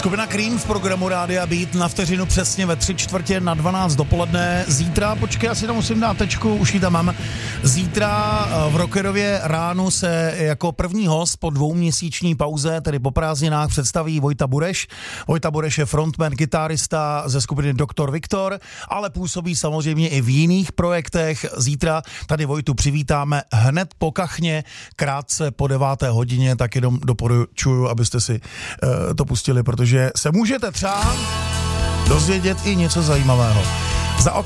Skupina Cream v programu Rádia Beat na vteřinu přesně ve 11:45 dopoledne. Zítra, počkej, asi tam musím dát tečku, už ji tam mám. Zítra v Rockerově ránu se jako první host po 2měsíční pauze, tedy po prázdninách, představí Vojta Bureš. Vojta Bureš je frontman, kytarista ze skupiny Dr. Viktor, ale působí samozřejmě i v jiných projektech. Zítra tady Vojtu přivítáme hned po kachně, krátce po 9. hodině, tak jenom doporučuju, abyste si to pustili, protože se můžete třeba dozvědět i něco zajímavého. Za